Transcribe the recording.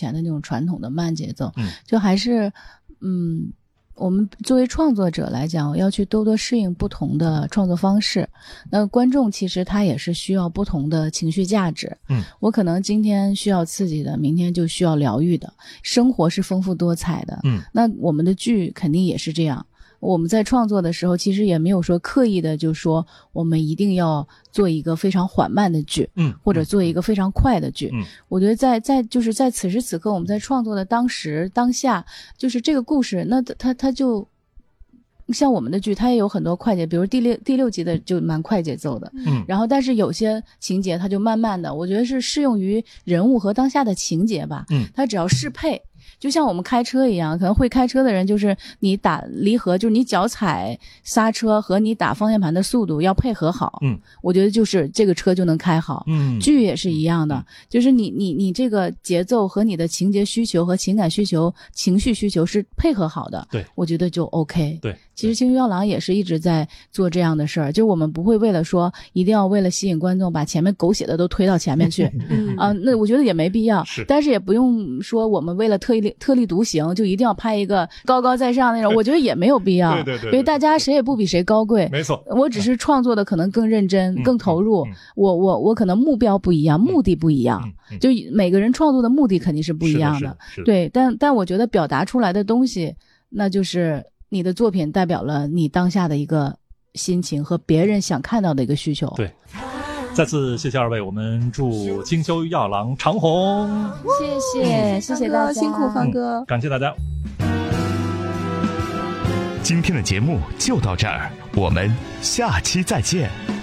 前的那种传统的慢节奏，就还是我们作为创作者来讲，要去多适应不同的创作方式。那观众其实他也是需要不同的情绪价值。我可能今天需要刺激的，明天就需要疗愈的。生活是丰富多彩的。那我们的剧肯定也是这样。我们在创作的时候，其实也没有说刻意的就说我们一定要做一个非常缓慢的剧，或者做一个非常快的剧。我觉得就是在此时此刻，我们在创作的当下，就是这个故事，那它就像我们的剧，它也有很多快节，比如第六集的就蛮快节奏的，然后但是有些情节它就慢慢的，我觉得是适用于人物和当下的情节吧，它只要适配。就像我们开车一样，可能会开车的人就是你打离合，就是你脚踩刹车和你打方向盘的速度要配合好。我觉得就是这个车就能开好。剧也是一样的，就是你这个节奏和你的情节需求和情感需求、情绪需求是配合好的。对，我觉得就 OK。对，其实《青出于蓝》也是一直在做这样的事儿，就我们不会为了说一定要为了吸引观众把前面狗血的都推到前面去。那我觉得也没必要。但是也不用说我们为了特立独行就一定要拍一个高高在上那种，我觉得也没有必要。对，因为大家谁也不比谁高贵。没错，我只是创作的可能更认真、更投入。我可能目标不一样，目的不一样。就每个人创作的目的肯定是不一样的。对，但我觉得表达出来的东西，那就是你的作品代表了你当下的一个心情和别人想看到的一个需求。对。 再次谢谢二位，我们祝金秋药郎长红。 谢谢大家， 辛苦方哥， 感谢大家。 今天的节目就到这儿，我们下期再见。